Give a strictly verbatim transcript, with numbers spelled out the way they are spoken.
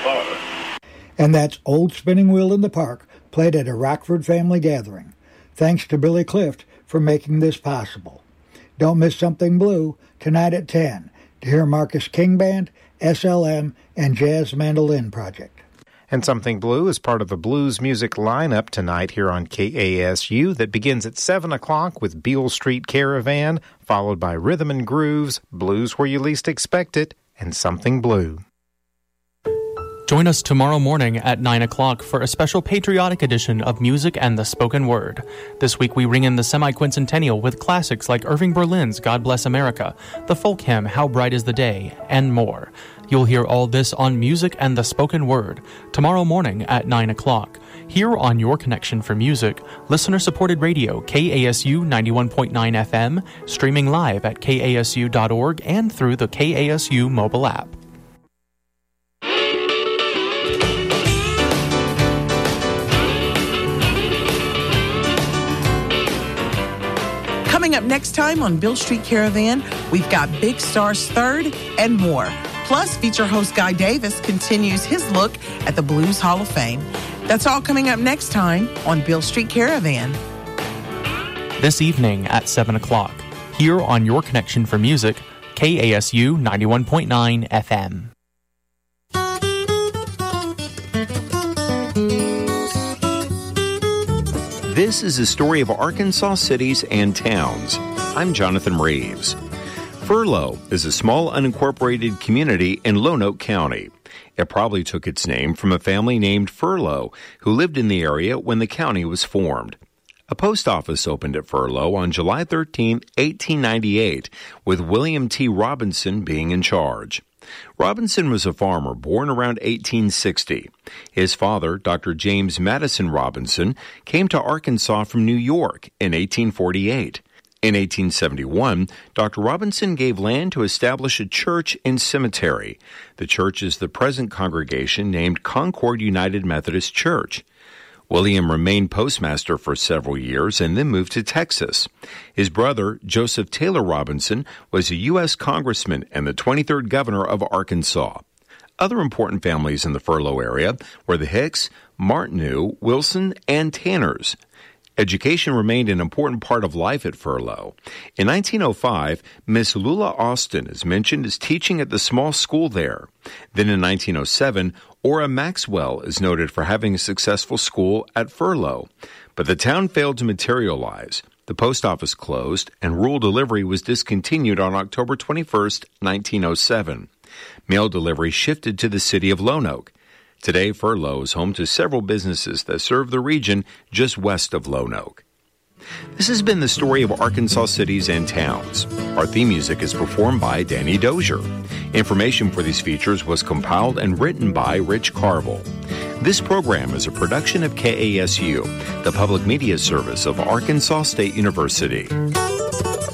far. And that's Old Spinning Wheel in the Park, played at a Rockford family gathering. Thanks to Billy Clift for making this possible. Don't miss Something Blue tonight at ten to hear Marcus King Band, S L M, and Jazz Mandolin Project. And Something Blue is part of the blues music lineup tonight here on K A S U that begins at seven o'clock with Beale Street Caravan, followed by Rhythm and Grooves, Blues Where You Least Expect It, and Something Blue. Join us tomorrow morning at nine o'clock for a special patriotic edition of Music and the Spoken Word. This week we ring in the semi-quincentennial with classics like Irving Berlin's God Bless America, the folk hymn How Bright is the Day, and more. You'll hear all this on Music and the Spoken Word tomorrow morning at nine o'clock. Here on Your Connection for Music, listener-supported radio K A S U ninety-one point nine F M, streaming live at K A S U dot org and through the K A S U mobile app. Coming up next time on Beale Street Caravan, we've got Big Star's Third and more. Plus, feature host Guy Davis continues his look at the Blues Hall of Fame. That's all coming up next time on Beale Street Caravan. This evening at seven o'clock, here on Your Connection for Music, K A S U ninety-one point nine F M. This is a story of Arkansas cities and towns. I'm Jonathan Reeves. Furlow is a small unincorporated community in Lonoke County. It probably took its name from a family named Furlow who lived in the area when the county was formed. A post office opened at Furlow on July thirteenth, eighteen ninety-eight, with William T. Robinson being in charge. Robinson was a farmer born around eighteen sixty. His father, Doctor James Madison Robinson, came to Arkansas from New York in eighteen forty-eight. In eighteen seventy-one, Doctor Robinson gave land to establish a church and cemetery. The church is the present congregation named Concord United Methodist Church. William remained postmaster for several years and then moved to Texas. His brother, Joseph Taylor Robinson, was a U S congressman and the twenty-third governor of Arkansas. Other important families in the Furlow area were the Hicks, Martineau, Wilson, and Tanners. Education remained an important part of life at Furlow. In nineteen oh five, Miss Lula Austin is mentioned as teaching at the small school there. Then in nineteen oh seven, Ora Maxwell is noted for having a successful school at Furlow. But the town failed to materialize. The post office closed, and rural delivery was discontinued on October twenty-first, nineteen oh seven. Mail delivery shifted to the city of Lonoke. Today, Furlow is home to several businesses that serve the region just west of Lonoke. This has been the story of Arkansas cities and towns. Our theme music is performed by Danny Dozier. Information for these features was compiled and written by Rich Carville. This program is a production of K A S U, the public media service of Arkansas State University.